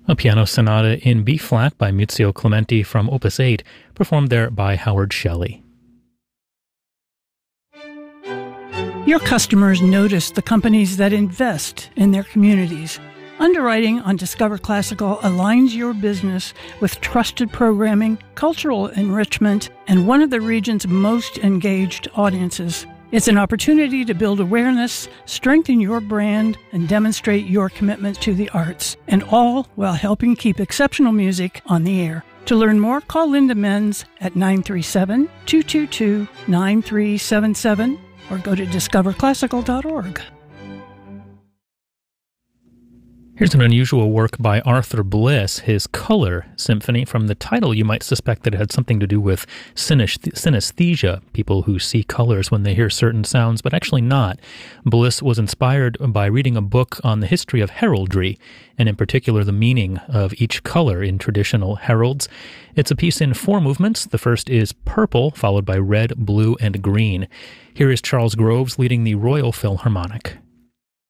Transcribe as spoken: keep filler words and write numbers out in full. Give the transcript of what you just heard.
A piano sonata in B-flat by Muzio Clementi from Opus eight, performed there by Howard Shelley. Your customers notice the companies that invest in their communities. Underwriting on Discover Classical aligns your business with trusted programming, cultural enrichment, and one of the region's most engaged audiences. It's an opportunity to build awareness, strengthen your brand, and demonstrate your commitment to the arts, and all while helping keep exceptional music on the air. To learn more, call Linda Menz at nine three seven, two two two, nine three seven seven or go to discover classical dot org. Here's an unusual work by Arthur Bliss, his Color Symphony. From the title, you might suspect that it had something to do with synesthesia, people who see colors when they hear certain sounds, but actually not. Bliss was inspired by reading a book on the history of heraldry, and in particular the meaning of each color in traditional heralds. It's a piece in four movements. The first is purple, followed by red, blue, and green. Here is Charles Groves leading the Royal Philharmonic.